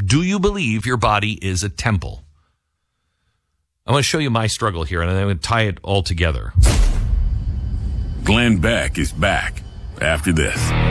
Do you believe your body is a temple? I want to show you my struggle here, and I'm going to tie it all together. Glenn Beck is back after this.